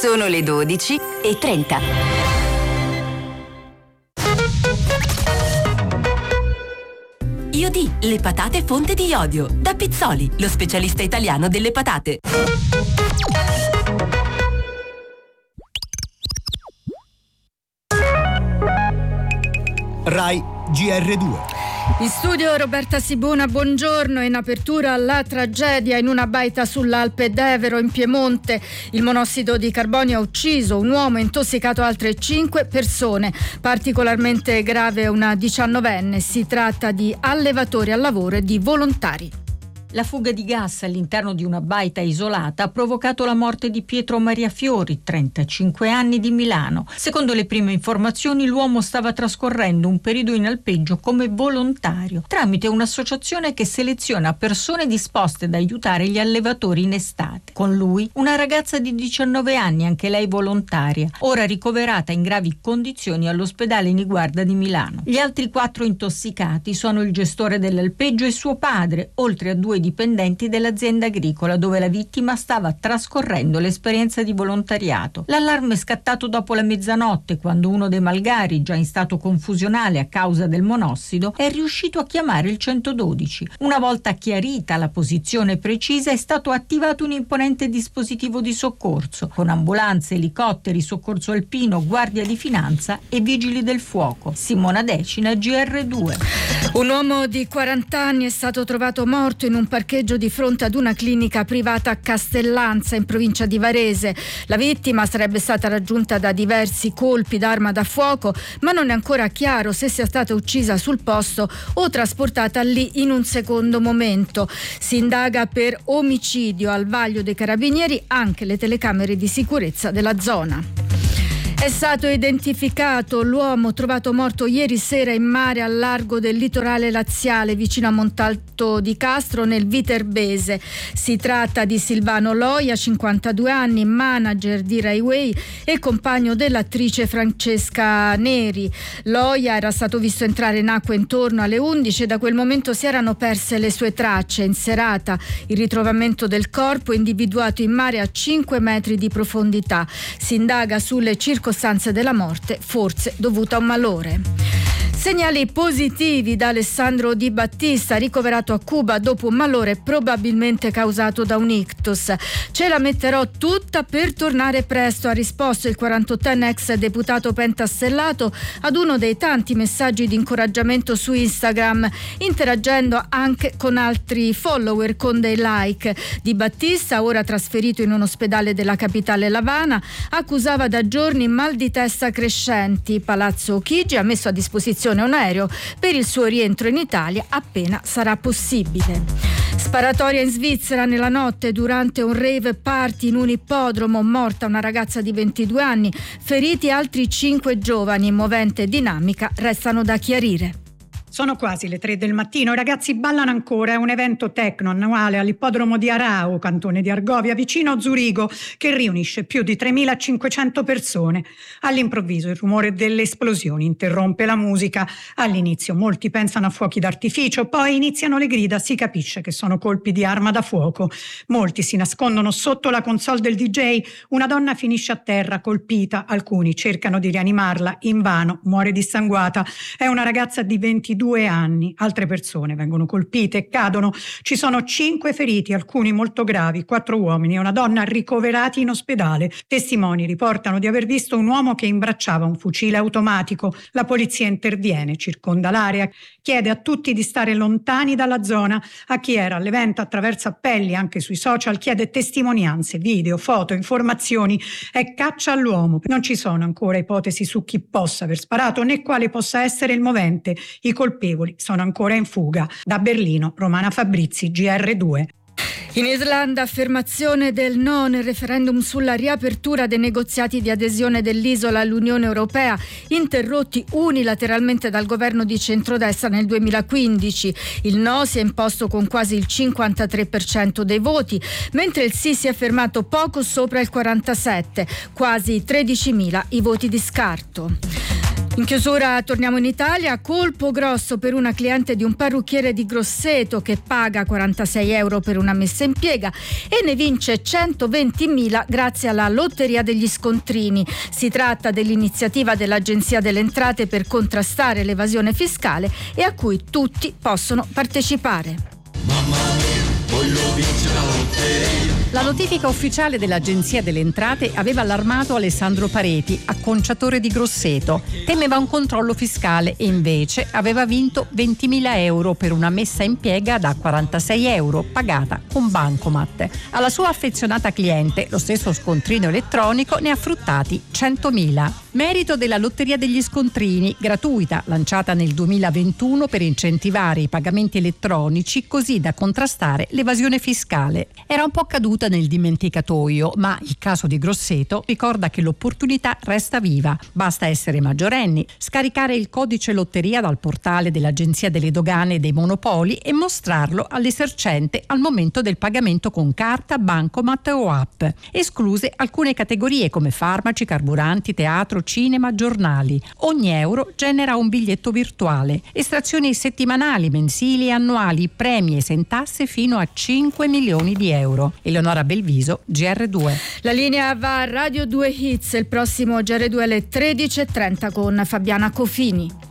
Sono le 12:30. IOD, le patate fonte di iodio. Da Pizzoli, lo specialista italiano delle patate. Rai GR2. In studio Roberta Sibona, buongiorno. In apertura la tragedia in una baita sull'Alpe d'Evero in Piemonte. Il monossido di carbonio ha ucciso un uomo e intossicato altre 5 persone. Particolarmente grave una 19enne. Si tratta di allevatori al lavoro e di volontari. La fuga di gas all'interno di una baita isolata ha provocato la morte di Pietro Maria Fiori, 35 anni, di Milano. Secondo le prime informazioni, l'uomo stava trascorrendo un periodo in alpeggio come volontario tramite un'associazione che seleziona persone disposte ad aiutare gli allevatori in estate. Con lui una ragazza di 19 anni, anche lei volontaria, ora ricoverata in gravi condizioni all'ospedale Niguarda di Milano. Gli altri 4 intossicati sono il gestore dell'alpeggio e suo padre, oltre a 2 dipendenti dell'azienda agricola dove la vittima stava trascorrendo l'esperienza di volontariato. L'allarme è scattato dopo la mezzanotte, quando uno dei malgari, già in stato confusionale a causa del monossido, è riuscito a chiamare il 112. Una volta chiarita la posizione precisa, è stato attivato un imponente dispositivo di soccorso con ambulanze, elicotteri, soccorso alpino, guardia di finanza e vigili del fuoco. Simona Decina, GR2. Un uomo di 40 anni è stato trovato morto in un parcheggio di fronte ad una clinica privata a Castellanza, in provincia di Varese. La vittima sarebbe stata raggiunta da diversi colpi d'arma da fuoco, ma non è ancora chiaro se sia stata uccisa sul posto o trasportata lì in un secondo momento. Si indaga per omicidio. Al vaglio dei carabinieri anche le telecamere di sicurezza della zona. È stato identificato l'uomo trovato morto ieri sera in mare al largo del litorale laziale vicino a Montalto di Castro nel Viterbese. Si tratta di Silvano Loia, 52 anni, manager di Rai Way e compagno dell'attrice Francesca Neri. Loia era stato visto entrare in acqua intorno alle 11 e da quel momento si erano perse le sue tracce. In serata il ritrovamento del corpo individuato in mare a 5 metri di profondità. Si indaga sulle circostanze della morte, forse dovuta a un malore. Segnali positivi da Alessandro Di Battista, ricoverato a Cuba dopo un malore probabilmente causato da un ictus. Ce la metterò tutta per tornare presto, ha risposto il 48enne ex deputato pentastellato ad uno dei tanti messaggi di incoraggiamento su Instagram, interagendo anche con altri follower con dei like. Di Battista, ora trasferito in un ospedale della capitale l'Avana, accusava da giorni mal di testa crescenti. Palazzo Chigi ha messo a disposizione un aereo per il suo rientro in Italia appena sarà possibile. Sparatoria in Svizzera nella notte durante un rave party in un ippodromo, morta una ragazza di 22 anni, feriti altri 5 giovani. Movente dinamica restano da chiarire. Sono quasi le 3 del mattino, i ragazzi ballano ancora, è un evento techno annuale all'ippodromo di Arao, cantone di Argovia, vicino a Zurigo, che riunisce più di 3.500 persone. All'improvviso il rumore delle esplosioni interrompe la musica. All'inizio molti pensano a fuochi d'artificio, poi iniziano le grida, si capisce che sono colpi di arma da fuoco. Molti si nascondono sotto la console del DJ, una donna finisce a terra colpita, alcuni cercano di rianimarla, invano, muore dissanguata. È una ragazza di 22 anni, altre persone vengono colpite e cadono. Ci sono 5 feriti, alcuni molto gravi, 4 uomini e una donna ricoverati in ospedale. Testimoni riportano di aver visto un uomo che imbracciava un fucile automatico. La polizia interviene, circonda l'area, chiede a tutti di stare lontani dalla zona. A chi era all'evento attraverso appelli anche sui social chiede testimonianze, video, foto, informazioni. È caccia all'uomo. Non ci sono ancora ipotesi su chi possa aver sparato né quale possa essere il movente. I colpevoli sono ancora in fuga. Da Berlino, Romana Fabrizi, GR2. In Islanda, affermazione del no nel referendum sulla riapertura dei negoziati di adesione dell'isola all'Unione Europea, interrotti unilateralmente dal governo di centrodestra nel 2015. Il no si è imposto con quasi il 53% dei voti, mentre il sì si è fermato poco sopra il 47%, quasi 13.000 i voti di scarto. In chiusura torniamo in Italia, colpo grosso per una cliente di un parrucchiere di Grosseto che paga 46 euro per una messa in piega e ne vince 120.000 grazie alla Lotteria degli Scontrini. Si tratta dell'iniziativa dell'Agenzia delle Entrate per contrastare l'evasione fiscale e a cui tutti possono partecipare. Mamma mia, voglio vincere la lotteria. La notifica ufficiale dell'Agenzia delle Entrate aveva allarmato Alessandro Pareti, acconciatore di Grosseto. Temeva un controllo fiscale e invece aveva vinto 20.000 euro per una messa in piega da 46 euro pagata con bancomat. Alla sua affezionata cliente, lo stesso scontrino elettronico, ne ha fruttati 100.000. Merito della Lotteria degli Scontrini, gratuita, lanciata nel 2021 per incentivare i pagamenti elettronici così da contrastare l'evasione fiscale. Era un po' caduta nel dimenticatoio, ma il caso di Grosseto ricorda che l'opportunità resta viva. Basta essere maggiorenni, scaricare il codice lotteria dal portale dell'Agenzia delle Dogane e dei Monopoli e mostrarlo all'esercente al momento del pagamento con carta, bancomat o app. Escluse alcune categorie come farmaci, carburanti, teatro, cinema, giornali. Ogni euro genera un biglietto virtuale. Estrazioni settimanali, mensili e annuali, premi esentasse fino a 5 milioni di euro. Eleonora Belviso, GR2. La linea va a Radio 2 Hits, il prossimo GR2 alle 13.30 con Fabiana Cofini.